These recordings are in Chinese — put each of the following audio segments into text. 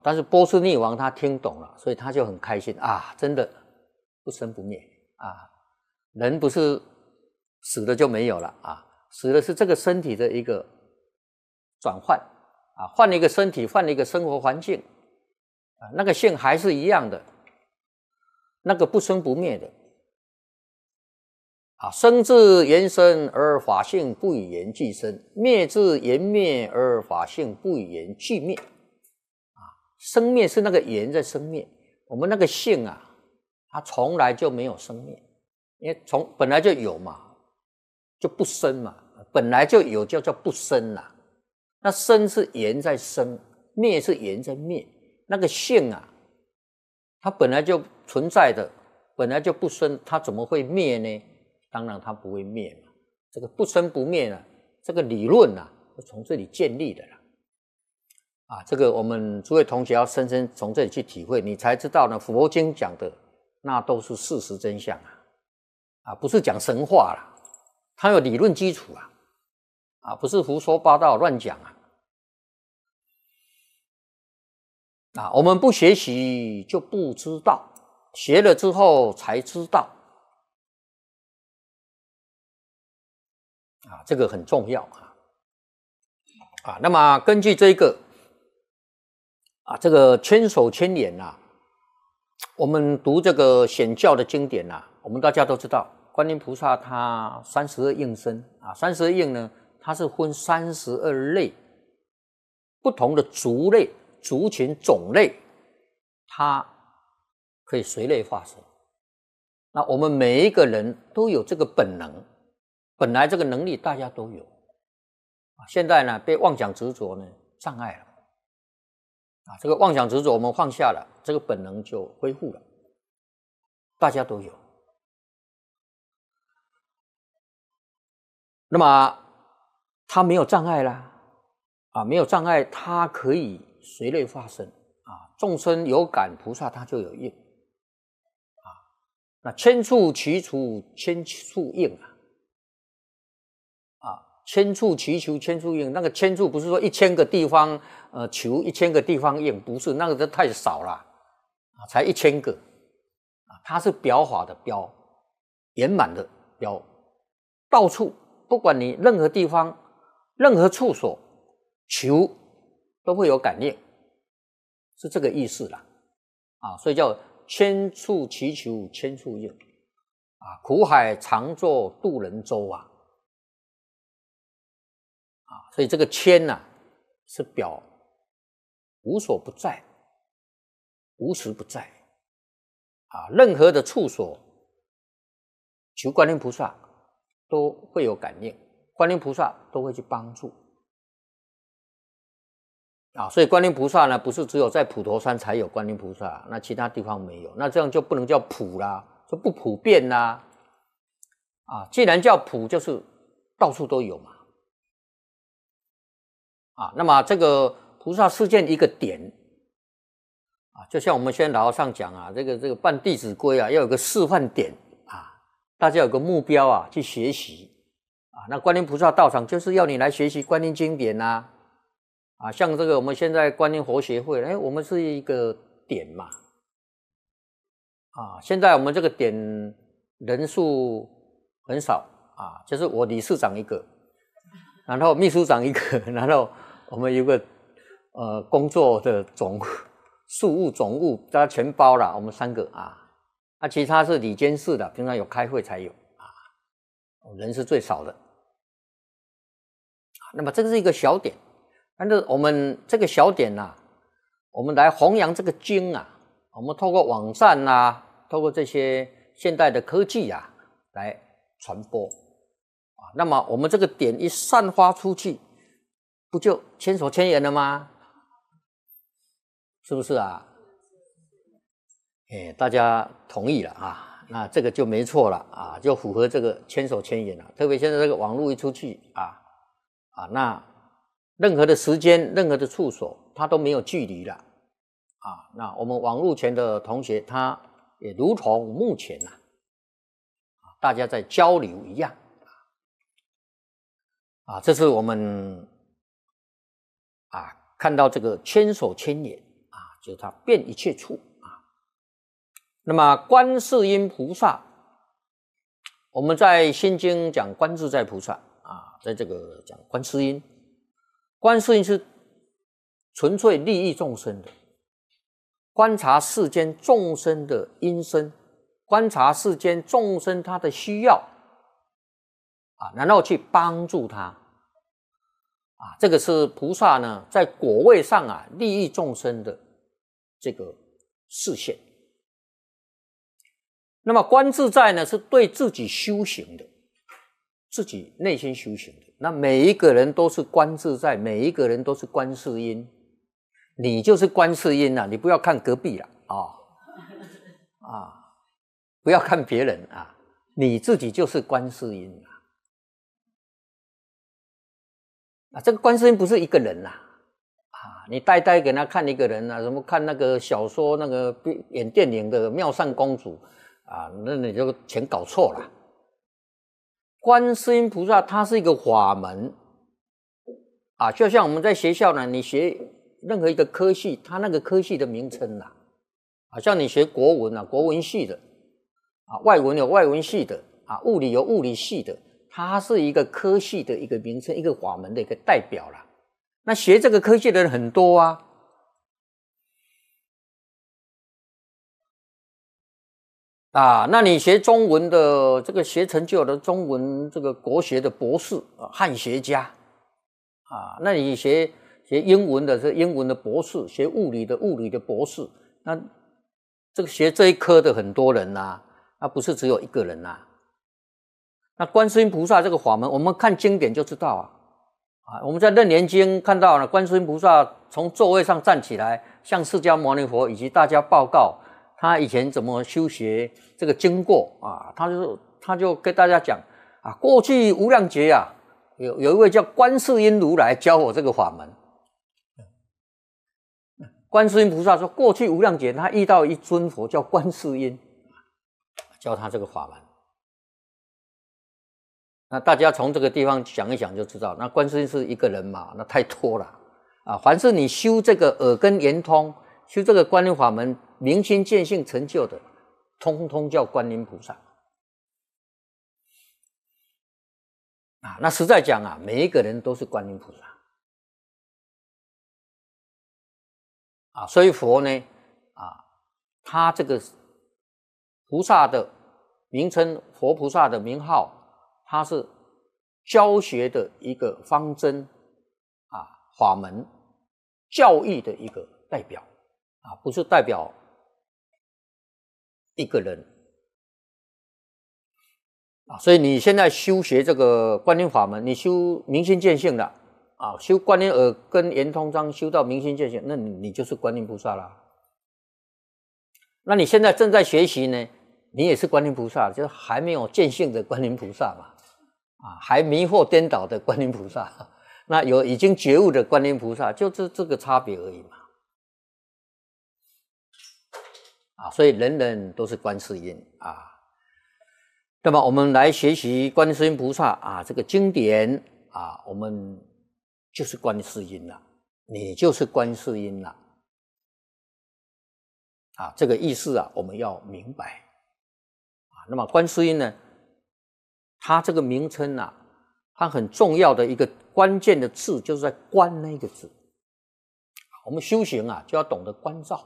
但是波斯匿王他听懂了，所以他就很开心啊，真的不生不灭啊，人不是死了就没有了啊，死了是这个身体的一个转换啊，换了一个身体，换了一个生活环境啊，那个性还是一样的，那个不生不灭的啊，生自言生而法性不以言俱生，灭自言灭而法性不以言俱灭啊，生灭是那个言在生灭，我们那个性啊，它从来就没有生灭，因为本来就有嘛，就不生嘛，本来就有叫不生啦。那生是言在生，灭是言在灭，那个性啊，它本来就存在的，本来就不生，它怎么会灭呢？当然它不会灭嘛，这个不生不灭呢，这个理论啊，是从这里建立的啦。啊，这个我们诸位同学要深深从这里去体会，你才知道呢，佛经讲的那都是事实真相啊，不是讲神话啦，它有理论基础啊，不是胡说八道乱讲啊，我们不学习就不知道，学了之后才知道啊，这个很重要啊。那么根据这个啊，这个千手千眼我们读这个显教的经典我们大家都知道，观音菩萨他32应身啊，32应呢，它是分32类不同的族类、族群、种类，它可以随类化身。那我们每一个人都有这个本能，本来这个能力大家都有现在呢被妄想执着呢障碍了这个妄想执着我们放下了，这个本能就恢复了，大家都有。那么它没有障碍啦没有障碍，它可以随类化身众生有感，菩萨他就有应那千处祈除千处应千处祈求千处应，那个千处不是说1000个地方求1000个地方应，不是，那个就太少了才1000个它是表法的表，圆满的表，到处不管你任何地方任何处所求都会有感应，是这个意思啦所以叫千处祈求千处应苦海常作渡人舟所以这个千是表无所不在，无时不在任何的处所求观音菩萨都会有感应，观音菩萨都会去帮助所以观音菩萨呢，不是只有在普陀山才有观音菩萨，那其他地方没有，那这样就不能叫普啦，就不普遍啦既然叫普，就是到处都有嘛那么这个菩萨示现一个点就像我们现在老和尚讲这个办弟子规要有个示范点大家有个目标去学习那观音菩萨道场就是要你来学习观音经典像这个我们现在观音活协会我们是一个点嘛现在我们这个点人数很少就是我理事长一个，然后秘书长一个，然后我们有个工作的事务总务大家全包了，我们3个其他是理监事的，平常有开会才有人是最少的那么这个是一个小点，但是我们这个小点我们来弘扬这个经我们透过网站透过这些现代的科技来传播那么我们这个点一散发出去，不就千手千眼了吗？是不是大家同意了那这个就没错了就符合这个千手千眼了。特别现在这个网络一出去那任何的时间任何的处所它都没有距离了那我们网络前的同学他也如同目前大家在交流一样这是我们看到这个千手千眼就是他遍一切处啊。那么观世音菩萨，我们在心经讲观自在菩萨啊，在这个讲观世音，观世音是纯粹利益众生的，观察世间众生的因身，观察世间众生他的需要啊，然后去帮助他啊，这个是菩萨呢在果位上啊利益众生的这个视线。那么观自在呢，是对自己修行的，自己内心修行的。那每一个人都是观自在，每一个人都是观世音，你就是观世音啊，你不要看隔壁啦不要看别人啊，你自己就是观世音这个观世音不是一个人你呆呆给他看一个人什么看那个小说，那个演电影的妙善公主那你就全搞错了。观世音菩萨它是一个法门就像我们在学校呢，你学任何一个科系，它那个科系的名称好像你学国文国文系的外文有外文系的物理有物理系的，它是一个科系的一个名称，一个法门的一个代表啦。那学这个科系的人很多那你学中文的这个学成就的中文这个国学的博士汉学家那你学英文的是英文的博士，学物理的物理的博士，那这个学这一科的很多人那不是只有一个人那观世音菩萨这个法门，我们看经典就知道我们在楞严经看到观世音菩萨从座位上站起来，向释迦牟尼佛以及大家报告他以前怎么修学这个经过他就跟大家讲过去无量劫有一位叫观世音如来教我这个法门。观世音菩萨说，过去无量劫他遇到一尊佛叫观世音，教他这个法门。那大家从这个地方想一想就知道，那观世音是一个人嘛，那太多了凡是你修这个耳根圆通，修这个观音法门，明心见性成就的，通通叫观音菩萨那实在讲每一个人都是观音菩萨所以佛呢他这个菩萨的名称，佛菩萨的名号，他是教学的一个方针法门，教义的一个代表不是代表一个人所以你现在修学这个观音法门，你修明心见性的修观音耳根圆通章，修到明心见性，那你就是观音菩萨啦。那你现在正在学习呢，你也是观音菩萨，就是还没有见性的观音菩萨嘛还迷惑颠倒的观音菩萨，那有已经觉悟的观音菩萨，就是这个差别而已嘛所以人人都是观世音那么我们来学习观世音菩萨这个经典我们就是观世音了，你就是观世音了这个意思我们要明白那么观世音呢，它这个名称它很重要的一个关键的字就是在观那个字。我们修行就要懂得关照，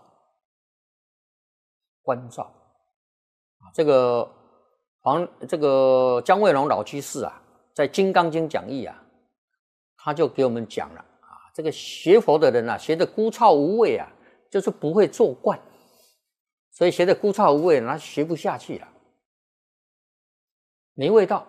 关照这个姜惠龙老居士在《金刚经》讲义他就给我们讲了这个学佛的人学得枯燥无味就是不会做观，所以学得枯燥无味他学不下去了，没味道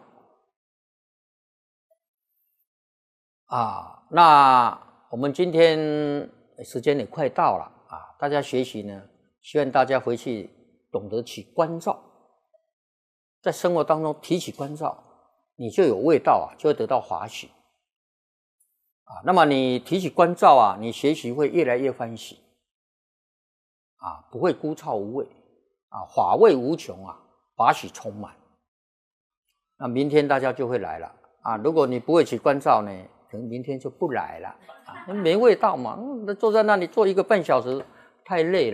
那我们今天时间也快到了大家学习呢，希望大家回去懂得起关照，在生活当中提起关照，你就有味道就会得到法喜那么你提起关照你学习会越来越欢喜不会枯燥无味法味无穷法喜充满。那明天大家就会来了如果你不会起关照呢，可能明天就不来了没味道嘛坐在那里坐1个半小时太累了。